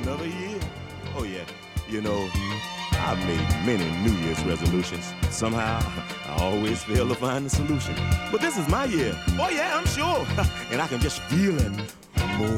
another year. Oh, yeah. You know, I've made many New Year's resolutions. Somehow, I always fail to find the solution. But this is my year. Oh, yeah, I'm sure. And I can just feel it